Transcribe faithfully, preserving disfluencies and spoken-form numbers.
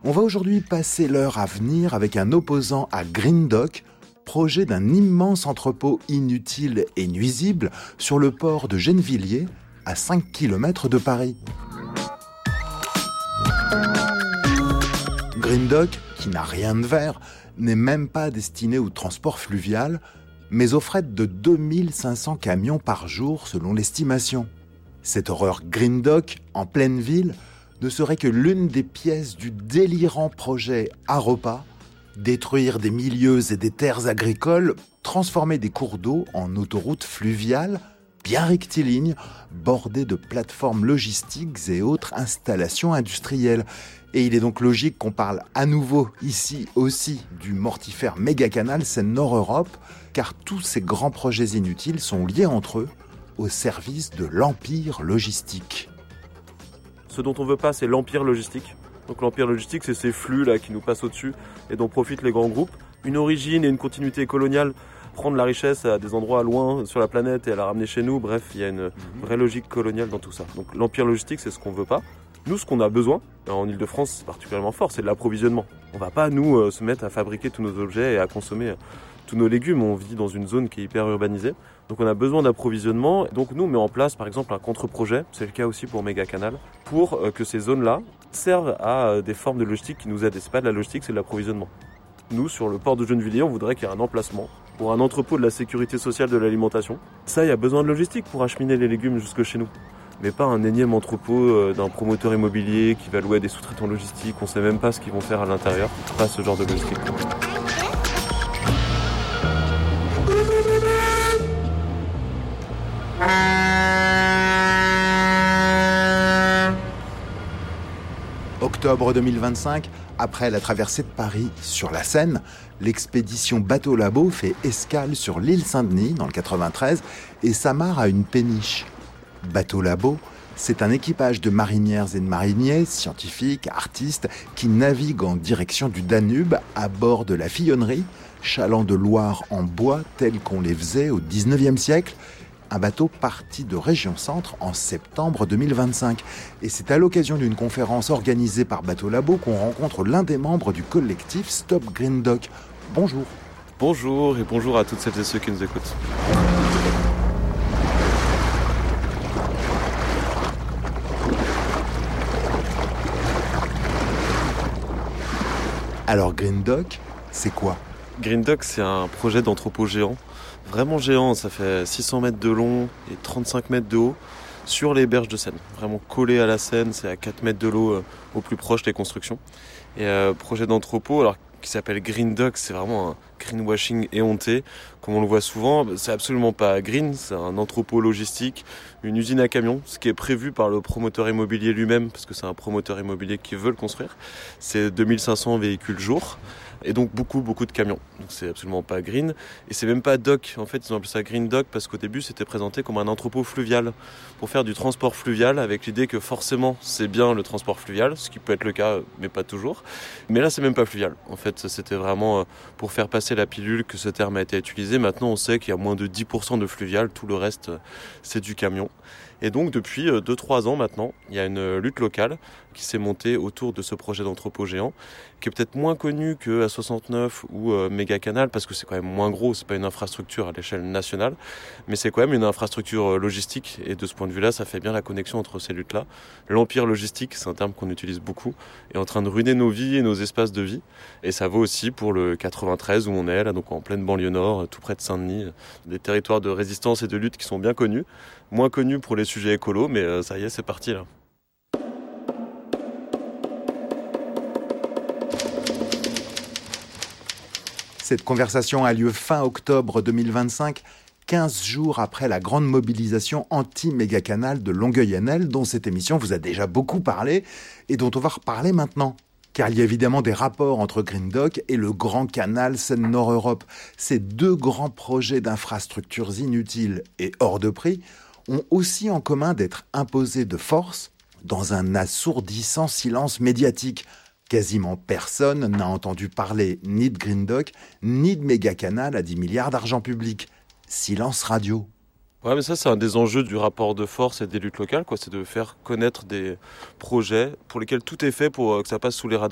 On va aujourd'hui passer l'heure à venir avec un opposant à GreenDoc, projet d'un immense entrepôt inutile et nuisible sur le port de Gennevilliers, à cinq kilomètres de Paris. GreenDoc, qui n'a rien de vert, n'est même pas destiné au transport fluvial, mais au fret de deux mille cinq cents camions par jour selon l'estimation. Cette horreur GreenDoc, en pleine ville, ne serait que l'une des pièces du délirant projet Aropa, détruire des milieux et des terres agricoles, transformer des cours d'eau en autoroutes fluviales, bien rectilignes, bordées de plateformes logistiques et autres installations industrielles. Et il est donc logique qu'on parle à nouveau ici aussi du mortifère méga-canal Seine-Nord-Europe, car tous ces grands projets inutiles sont liés entre eux au service de l'empire logistique. Ce dont on veut pas, c'est l'empire logistique. Donc l'empire logistique, c'est ces flux là qui nous passent au-dessus et dont profitent les grands groupes. Une origine et une continuité coloniale, prendre la richesse à des endroits loin sur la planète et à la ramener chez nous. Bref, il y a une vraie logique coloniale dans tout ça. Donc l'empire logistique, c'est ce qu'on veut pas. Nous, ce qu'on a besoin, en Ile-de-France, c'est particulièrement fort, c'est de l'approvisionnement. On va pas, nous, euh, se mettre à fabriquer tous nos objets et à consommer euh, tous nos légumes. On vit dans une zone qui est hyper urbanisée. Donc on a besoin d'approvisionnement. Donc nous, on met en place, par exemple, un contre-projet, c'est le cas aussi pour Méga-Canal, pour euh, que ces zones-là servent à euh, des formes de logistique qui nous aident. Et c'est pas de la logistique, c'est de l'approvisionnement. Nous, sur le port de Gennevilliers, on voudrait qu'il y ait un emplacement pour un entrepôt de la sécurité sociale de l'alimentation. Ça, il y a besoin de logistique pour acheminer les légumes jusque chez nous. Mais pas un énième entrepôt d'un promoteur immobilier qui va louer à des sous-traitants logistiques. On sait même pas ce qu'ils vont faire à l'intérieur. Pas ce genre de logistique. Octobre deux mille vingt-cinq, après la traversée de Paris sur la Seine, l'expédition Bateau Labo fait escale sur l'île Saint-Denis, dans le quatre-vingt-treize, et s'amarre à une péniche. Bateau Labo, c'est un équipage de marinières et de mariniers, scientifiques, artistes, qui naviguent en direction du Danube à bord de la Fillonnerie, chaland de Loire en bois tel qu'on les faisait au dix-neuvième siècle, un bateau parti de Région Centre en septembre deux mille vingt-cinq. Et c'est à l'occasion d'une conférence organisée par Bateau Labo qu'on rencontre l'un des membres du collectif Stop GreenDoc. Bonjour. Bonjour et bonjour à toutes celles et ceux qui nous écoutent. Alors GreenDoc, c'est quoi ? GreenDoc, c'est un projet d'entrepôt géant, vraiment géant, ça fait six cents mètres de long et trente-cinq mètres de haut, sur les berges de Seine. Vraiment collé à la Seine, c'est à quatre mètres de l'eau euh, au plus proche des constructions. Et euh, projet d'entrepôt, alors qui s'appelle GreenDoc, c'est vraiment un greenwashing éhonté, comme on le voit souvent. C'est absolument pas green, c'est un entrepôt logistique, une usine à camions, ce qui est prévu par le promoteur immobilier lui-même, parce que c'est un promoteur immobilier qui veut le construire. C'est deux mille cinq cents véhicules jour. Et donc beaucoup, beaucoup de camions. Donc c'est absolument pas green. Et c'est même pas doc. En fait, ils ont appelé ça GreenDoc parce qu'au début, c'était présenté comme un entrepôt fluvial pour faire du transport fluvial avec l'idée que forcément, c'est bien le transport fluvial, ce qui peut être le cas, mais pas toujours. Mais là, c'est même pas fluvial. En fait, c'était vraiment pour faire passer la pilule que ce terme a été utilisé. Maintenant, on sait qu'il y a moins de dix pour cent de fluvial. Tout le reste, c'est du camion. Et donc, depuis deux trois ans maintenant, il y a une lutte locale qui s'est montée autour de ce projet d'entrepôt géant, qui est peut-être moins connu que A soixante-neuf ou euh, Méga-Canal, parce que c'est quand même moins gros, c'est pas une infrastructure à l'échelle nationale, mais c'est quand même une infrastructure logistique, et de ce point de vue-là, ça fait bien la connexion entre ces luttes-là. L'empire logistique, c'est un terme qu'on utilise beaucoup, est en train de ruiner nos vies et nos espaces de vie, et ça vaut aussi pour le quatre-vingt-treize où on est, là, donc en pleine banlieue nord, tout près de Saint-Denis, des territoires de résistance et de lutte qui sont bien connus, moins connus pour les sujets écolos, mais euh, ça y est, c'est parti là. Cette conversation a lieu fin octobre deux mille vingt-cinq, quinze jours après la grande mobilisation anti-méga-canal de Longueuil-Annel, dont cette émission vous a déjà beaucoup parlé et dont on va reparler maintenant. Car il y a évidemment des rapports entre GreenDoc et le grand canal Seine-Nord-Europe. Ces deux grands projets d'infrastructures inutiles et hors de prix ont aussi en commun d'être imposés de force dans un assourdissant silence médiatique. Quasiment personne n'a entendu parler ni de GreenDoc, ni de Méga-Canal à dix milliards d'argent public. Silence radio. Ouais, mais ça, c'est un des enjeux du rapport de force et des luttes locales, quoi. C'est de faire connaître des projets pour lesquels tout est fait pour que ça passe sous les radars.